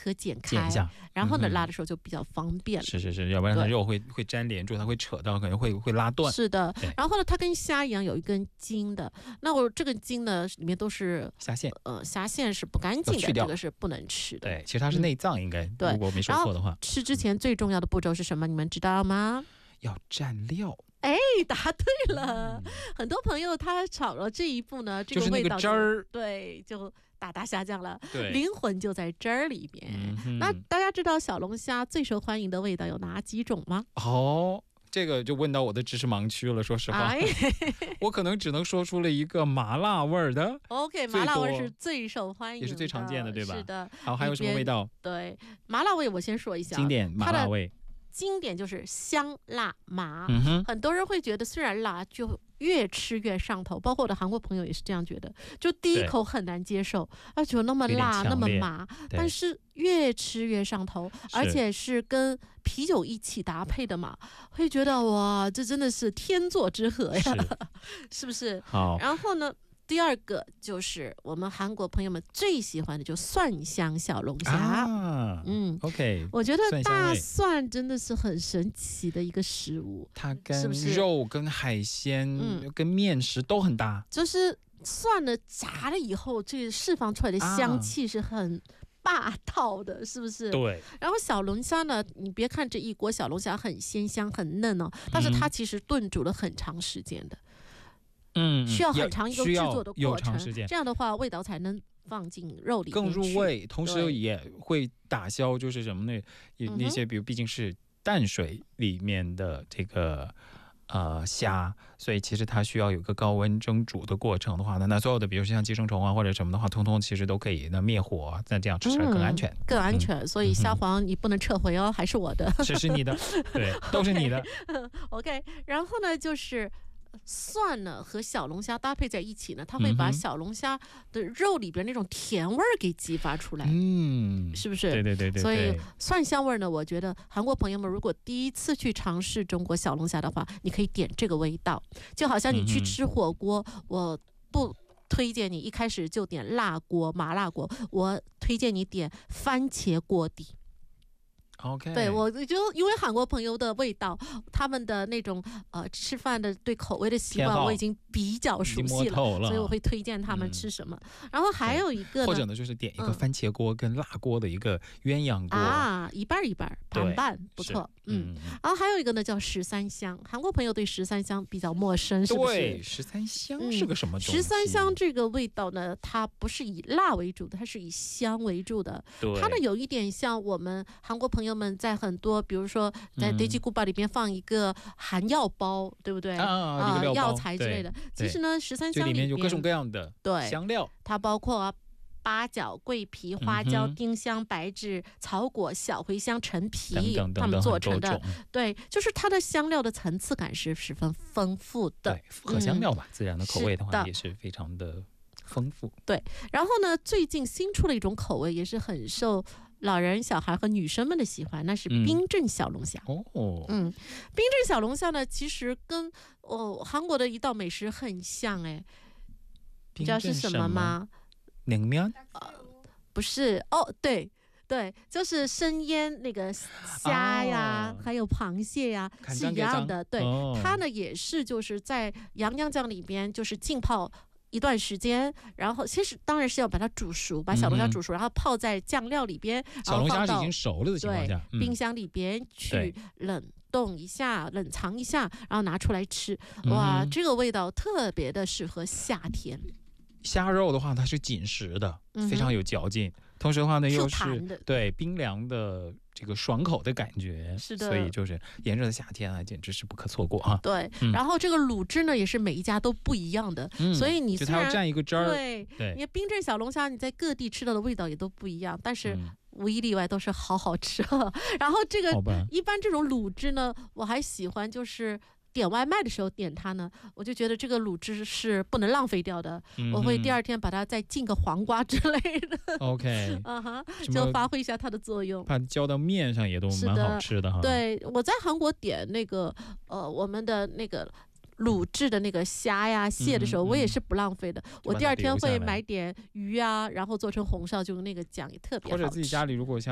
颗剪开， 剪一下， 然后呢拉的时候就比较方便了。 是，要不然它肉会粘连住，它会扯到，可能会拉断。 是的，然后呢，它跟虾一样有一根筋的，那我这个筋呢里面都是虾线， 虾线是不干净的，这个是不能吃的。 对，其实它是内脏，应该如果没说错的话。 吃之前最重要的步骤是什么？你们知道吗？ 要蘸料。 哎，答对了！很多朋友他炒了这一步呢，这个味道就是那个汁儿， 对，就大大下降了。 对， 灵魂就在汁儿里面。那大家知道小龙虾最受欢迎的味道有哪几种吗？ 这个就问到我的知识盲区了。说实话，我可能只能说出了一个麻辣味的。 OK， 麻辣味是最受欢迎的， 也是最常见的，对吧？ 是的。 好，还有什么味道？ 对，麻辣味我先说一下， 经典麻辣味。 经典就是香辣麻，很多人会觉得虽然辣就越吃越上头，包括我的韩国朋友也是这样觉得，就第一口很难接受，觉得那么辣那么麻，但是越吃越上头，而且是跟啤酒一起搭配的嘛，会觉得哇，这真的是天作之合呀，是不是？ 好， 然后呢？第二个就是我们韩国朋友们最喜欢的，就蒜香小龙虾。 OK， 我觉得大蒜真的是很神奇的一个食物， 它跟肉、跟海鲜、跟面食都很搭。 就是蒜呢炸了以后，这释放出来的香气是很霸道的，是不是？ 对。 然后小龙虾呢，你别看这一锅小龙虾很鲜香很嫩哦，但是它其实炖煮了很长时间的。需要很长一个制作的过程，这样的话味道才能放进肉里面更入味，同时也会打消就是什么呢？那些比如毕竟是淡水里面的这个虾，所以其实它需要有个高温蒸煮的过程的话呢，那所有的比如像寄生虫啊或者什么的话，通通其实都可以那灭火，那这样吃起来更安全， 更安全。所以虾黄你不能撤回哦，还是我的， 是你的，对，都是你的。 OK， 然后呢就是蒜呢和小龙虾搭配在一起呢，它会把小龙虾的肉里边那种甜味儿给激发出来，是不是？ 对。 所以蒜香味呢，我觉得韩国朋友们如果第一次去尝试中国小龙虾的话，你可以点这个味道，就好像你去吃火锅，我不推荐你一开始就点辣锅、麻辣锅，我推荐你点番茄锅底。 OK， 对，我就因为韩国朋友的味道，他们的那种吃饭的对口味的习惯，我已经比较熟悉了，所以我会推荐他们吃什么。然后还有一个呢， 或者呢就是点一个番茄锅跟辣锅的一个鸳鸯锅一半一半，盘半，不错。然后还有一个呢叫十三香，韩国朋友对十三香比较陌生，是不是？ 对，十三香是个什么东西？ 十三香这个味道呢，它不是以辣为主的，它是以香为主的。它呢有一点像我们韩国朋友们在很多，比如说在돼지국밥里边放一个韩药包，对不对？药材之类的。其实呢，十三香里面有各种各样的香料， 它包括八角、桂皮、花椒、丁香、白芷、草果、小茴香、陈皮，它们做成的。对，就是它的香料的层次感是十分丰富的。 对，复合香料吧，自然的口味的话也是非常的丰富。 对，然后呢，最近新出了一种口味，也是很受老人、小孩和女生们的喜欢，那是冰镇小龙虾。冰镇小龙虾呢，其实跟韩国的一道美食很像哎，你知道是什么吗？ 冷面？ 不是对，就是生腌那个虾呀，还有螃蟹呀，是一样的。对，它呢也是就是在洋酱酱里边就是浸泡一段时间，然后其实当然是要把它煮熟，把小龙虾煮熟，然后泡在酱料里边， 小龙虾是已经熟了的情况下， 冰箱里边去冷冻一下、冷藏一下，然后拿出来吃。哇，这个味道特别的适合夏天。 虾肉的话，它是紧实的，非常有嚼劲，同时的话呢，又是对冰凉的这个爽口的感觉，是的，所以就是炎热的夏天啊，简直是不可错过啊。 对，然后这个卤汁呢，也是每一家都不一样的，所以你虽然它要蘸一个汁儿， 对，你冰镇小龙虾，你在各地吃到的味道也都不一样，但是无一例外都是好吃。然后这个一般这种卤汁呢，我还喜欢就是点外卖的时候点它呢，我就觉得这个卤汁是不能浪费掉的，我会第二天把它再浸个黄瓜之类的。 OK， 就发挥一下它的作用， 把它浇到面上也都蛮好吃的哈。 对，我在韩国点那个我们的那个卤制的那个虾呀蟹的时候，我也是不浪费的，我第二天会买点鱼啊，然后做成红烧，就那个酱也特别好吃。 或者自己家里如果像